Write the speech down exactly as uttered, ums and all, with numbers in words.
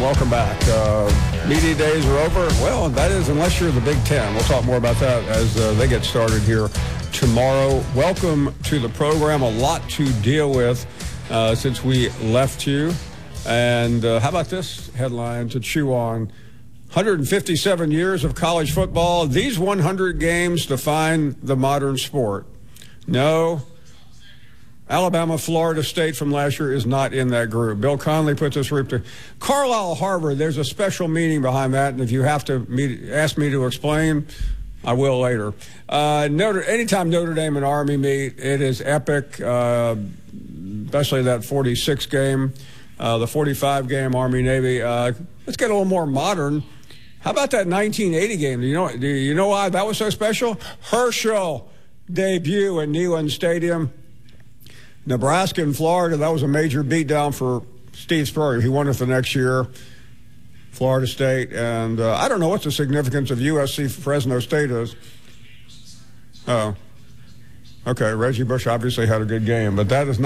welcome back. Uh, media days are over. Well, that is unless you're the Big Ten. We'll talk more about that as uh, they get started here tomorrow. Welcome to the program. A lot to deal with uh, since we left you. And uh, how about this headline to chew on? one hundred fifty-seven years of college football. These one hundred games define the modern sport. No, Alabama, Florida State from last year is not in that group. Bill Connelly put this group to Carlisle, Harvard. There's a special meaning behind that, and if you have to meet, ask me to explain, I will later. Uh, Notre, anytime Notre Dame and Army meet, it is epic, uh, especially that forty-six game, uh, the forty-five game Army-Navy. Uh, let's get a little more modern. How about that nineteen eighty game? Do you know, do you know why that was so special? Herschel debut at Neyland Stadium. Nebraska and Florida, that was a major beatdown for Steve Spurrier. He won it the next year, Florida State. And uh, I don't know what the significance of U S C Fresno State is. Oh, okay. Reggie Bush obviously had a good game, but that is not.